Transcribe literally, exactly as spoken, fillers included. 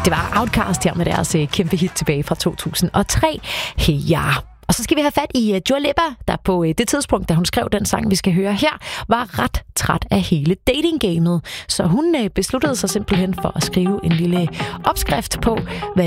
Det var Outkast her med deres øh, kæmpe hit tilbage fra to tusind og tre. Hey, ja. Og så skal vi have fat i uh, Dua Lipa, der på uh, det tidspunkt, da hun skrev den sang, vi skal høre her, var ret træt af hele datinggamet. Så hun uh, besluttede sig simpelthen for at skrive en lille opskrift på, hvad